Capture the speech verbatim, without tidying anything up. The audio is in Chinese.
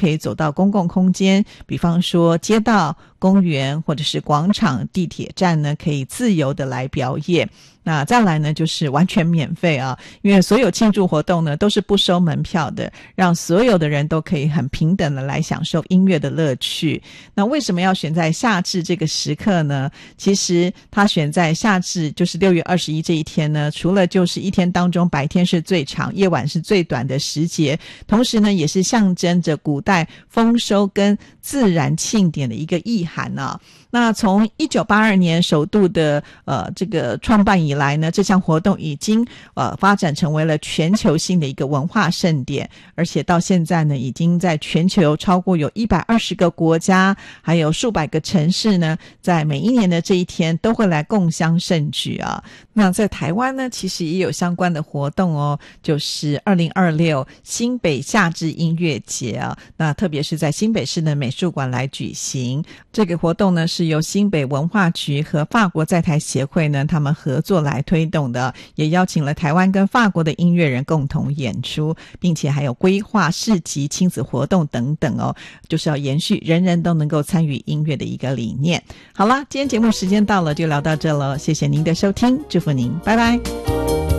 可以走到公共空间，比方说街道、公园或者是广场、地铁站呢，可以自由的来表演。那再来呢，就是完全免费啊，因为所有庆祝活动呢都是不收门票的，让所有的人都可以很平等的来享受音乐的乐趣。那为什么要选在夏至这个时刻呢？其实他选在夏至，就是六月二十一这一天呢，除了就是一天当中白天是最长，夜晚是最短的时节，同时呢也是象征着古代丰收跟自然庆典的一个意涵啊。那从一九八二年首度的呃这个创办以来呢，这项活动已经呃发展成为了全球性的一个文化盛典，而且到现在呢，已经在全球超过有一百二十个国家，还有数百个城市呢，在每一年的这一天都会来共襄盛举啊。那在台湾呢，其实也有相关的活动哦，就是二零二六新北夏至音乐节啊。那特别是在新北市的美术馆来举行，这个活动呢是由新北文化局和法国在台协会呢他们合作来推动的，也邀请了台湾跟法国的音乐人共同演出，并且还有规划市集、亲子活动等等哦，就是要延续人人都能够参与音乐的一个理念。好啦，今天节目时间到了，就聊到这了，谢谢您的收听，祝福您，拜拜。